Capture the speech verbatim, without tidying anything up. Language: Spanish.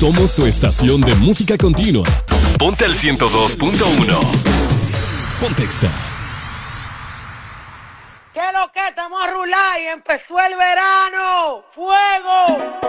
Somos tu estación de música continua. Ponte al ciento dos punto uno. Pontexa. ¿Qué lo que? Estamos a rular y empezó el verano. ¡Fuego!